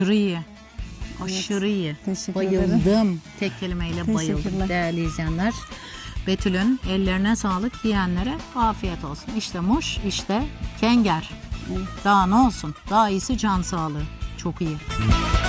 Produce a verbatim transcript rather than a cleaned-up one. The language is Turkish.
Aşırı iyi. Aşırı iyi. Teşekkür ederim. Bayıldım. Tek kelimeyle bayıldım Teşekkürler. değerli izleyenler. Betül'ün ellerine sağlık, yiyenlere afiyet olsun. İşte muş, işte kenger. Evet. Daha ne olsun? Daha iyisi can sağlığı. Çok iyi.